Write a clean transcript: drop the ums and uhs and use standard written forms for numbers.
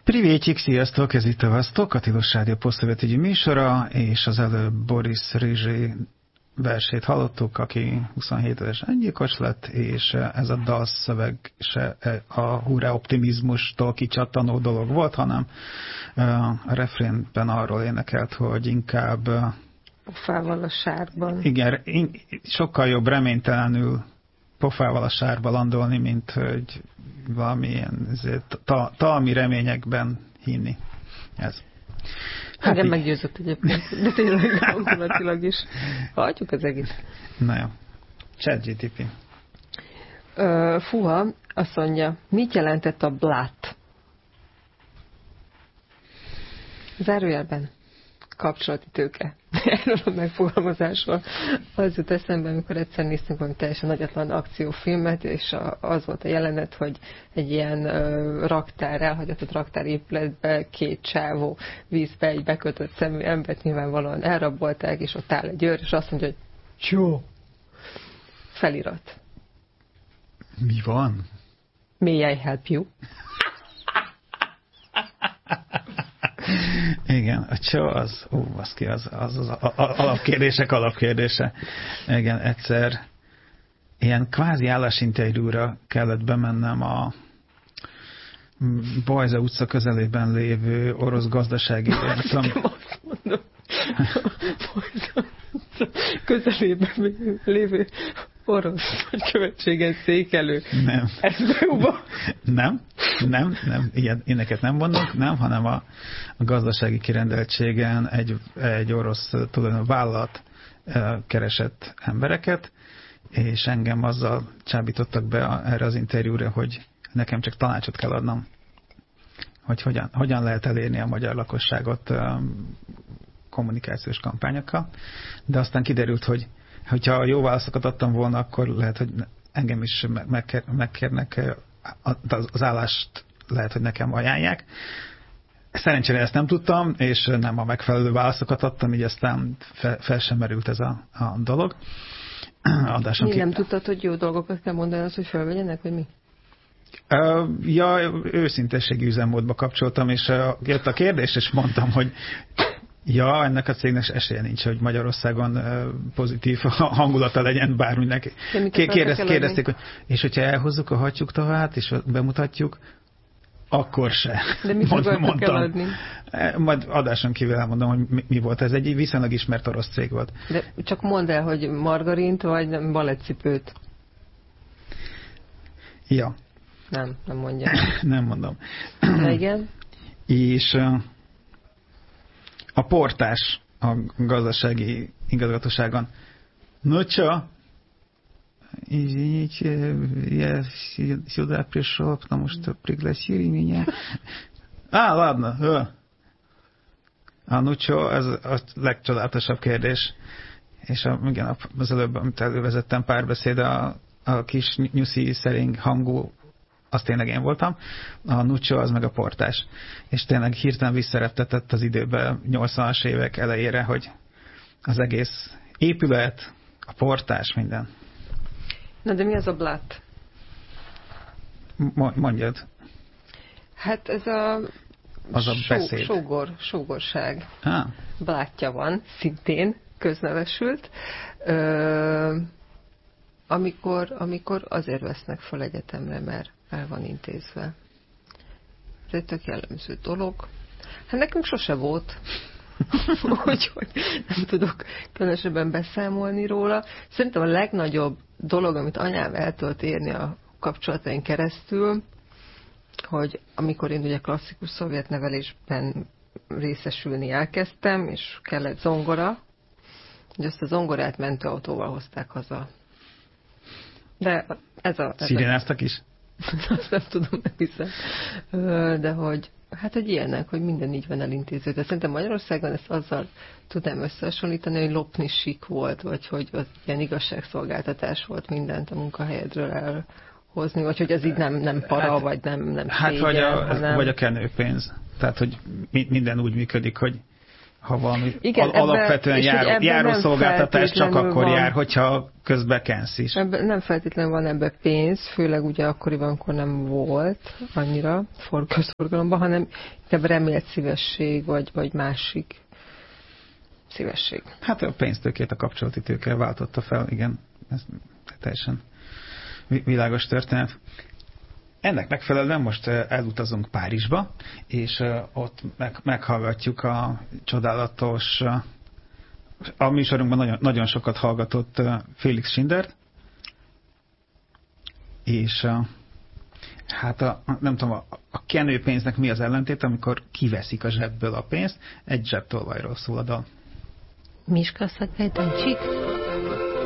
Privétjük, sziasztok! Ez itt a Vasztok, a Tilos Rádió posztszövetügyi műsora, és az előbb Boris Rizsi versét hallottuk, aki 27 évesen öngyilkos lett, és ez a dalszöveg se a hurrá optimizmustól kicsattanó dolog volt, hanem a refrénben arról énekelt, hogy inkább pofával a sárban. Igen, sokkal jobb reménytelenül pofával a sárba landolni, mint hogy valamilyen talmi reményekben hinni. Ez. Hát engem meggyőzött egyébként, de tényleg hangulatilag is. Hagyjuk az egész. Na jó. ChatGPT. Fuha azt mondja, mit jelentett a blát? Zárójelben kapcsolati tőke. Erről a megfogalmazásról az jut eszembe, amikor egyszer néztünk valami teljesen nagyatlan akciófilmet, és az volt a jelenet, hogy egy ilyen elhagyatott raktárépületbe két csávó vízbe egy bekötött szemű embert nyilvánvalóan elrabolták, és ott áll egy őr, és azt mondja, hogy csó! Felirat. Mi van? May I help you? Igen, a csó az, baszki, az alapkérdése. Igen, egyszer ilyen kvázi állásinterjúra kellett bemennem a Bajza utca közelében lévő orosz gazdasági... Azt mondom, Bajza utca közelében lévő orosz követségen székelő. Nem. SBU-ba. Nem. Ilyeneket nem mondok, nem, hanem a gazdasági kirendeltségen egy orosz vállalat keresett embereket, és engem azzal csábítottak be erre az interjúra, hogy nekem csak tanácsot kell adnom, hogy hogyan lehet elérni a magyar lakosságot kommunikációs kampányokkal. De aztán kiderült, hogyha jó válaszokat adtam volna, akkor lehet, hogy engem is megkérnek, az állást lehet, hogy nekem ajánlják. Szerencsére ezt nem tudtam, és nem a megfelelő válaszokat adtam, így aztán fel sem merült ez a dolog. Mi nem tudtad, hogy jó dolgokat kell mondani, az, hogy felvegyenek, vagy mi? Ja, őszintességi üzemmódba kapcsoltam, és jött a kérdés, és mondtam, hogy ja, ennek a cégnek esélye nincs, hogy Magyarországon pozitív hangulata legyen bárminek. Kérdezték, hogy és hogyha elhozzuk a hattyúktavát, és bemutatjuk, akkor se. De mit akartak eladni? Majd adáson kívül elmondom, hogy mi volt. Ez egy viszonylag ismert orosz cég volt. De csak mondd el, hogy margarint, vagy balettcipőt. Ja. Nem mondja. Nem mondom. Na igen. És a portás a gazdasági igazgatóságon. Nocsa, извините, я сюда пришел, потому что пригласили меня. Ладно. Nocsa, ez a legcsodálatosabb kérdés. És igen, az előbb, amit elővezettem párbeszéd, a kis nyuszi szerény hangú, az tényleg én voltam, a Nuccio az meg a portás. És tényleg hirtelen visszareptetett az időbe 80-as évek elejére, hogy az egész épület, a portás, minden. Na de mi az a blát? Mondjad. Hát ez az a beszéd. Sógorság. Blátja van, szintén köznevesült. Amikor azért vesznek fel egyetemre, mert el van intézve. Ez egy tök jellemző dolog. Hát nekünk sose volt. Úgyhogy nem tudok különösebben beszámolni róla. Szerintem a legnagyobb dolog, amit anyám el tudott érni a kapcsolataink keresztül, hogy amikor én ugye klasszikus szovjet nevelésben részesülni elkezdtem, és kellett zongora, hogy azt a zongorát mentőautóval hozták haza. De szirénáztak is? Azt nem tudom, nem hiszem. De hogy ilyenek, hogy minden így van elintéző. De szerintem Magyarországon ezt azzal tudnám összehasonlítani, hogy lopni sik volt, vagy hogy az ilyen igazságszolgáltatás volt mindent a munkahelyedről elhozni, vagy hogy az így nem para, vagy nem szégyen, vagy a kenőpénz. Tehát, hogy minden úgy működik, hogy ha valami igen, alapvetően járószolgáltatás csak akkor jár, hogyha közbe kensz is. Nem feltétlenül van ebbe pénz, főleg ugye akkoriban, amikor nem volt annyira közforgalomban, hanem inkább remélt szívesség, vagy másik szívesség. Hát a pénztőkét a kapcsolati tőke váltotta fel, igen, ez teljesen világos történet. Ennek megfelelően most elutazunk Párizsba, és ott meghallgatjuk a csodálatos, a műsorunkban nagyon, nagyon sokat hallgatott Felix Schindlert, és hát nem tudom, a kenőpénznek mi az ellentét, amikor kiveszik a zsebből a pénzt, egy zsebtolvajról szól a dal. Miska szakajtancsik?